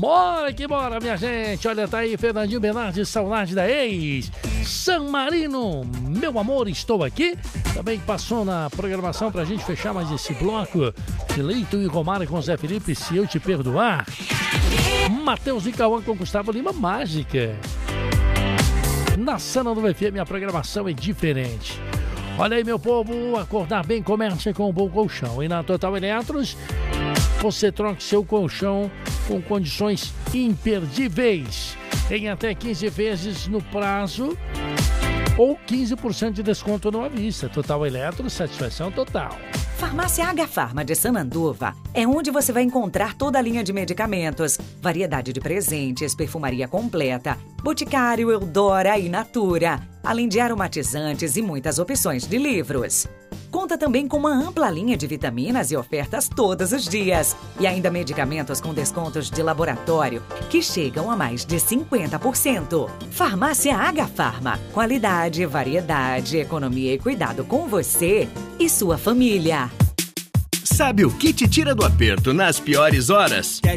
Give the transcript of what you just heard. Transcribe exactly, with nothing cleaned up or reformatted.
Bora que bora, minha gente. Olha, tá aí Fernandinho Bernardes, saudade da ex. San Marino, meu amor, estou aqui. Também passou na programação pra gente fechar mais esse bloco de Leito e Romário com Zé Felipe, Se Eu Te Perdoar. Matheus e Cauã com Gustavo Lima, Mágica. Na Sana do F M a programação é diferente. Olha aí, meu povo, acordar bem começa com um bom colchão. E na Total Eletros, você troca seu colchão com condições imperdíveis. Em até quinze vezes no prazo ou quinze por cento de desconto numa vista. Total Eletros, satisfação total. Farmácia H Farma de Sananduva é onde você vai encontrar toda a linha de medicamentos, variedade de presentes, perfumaria completa, Boticário, Eudora e Natura, além de aromatizantes e muitas opções de livros. Conta também com uma ampla linha de vitaminas e ofertas todos os dias. E ainda medicamentos com descontos de laboratório que chegam a mais de cinquenta por cento. Farmácia H Farma. Qualidade, variedade, economia e cuidado com você e sua família. Sabe o que te tira do aperto nas piores horas?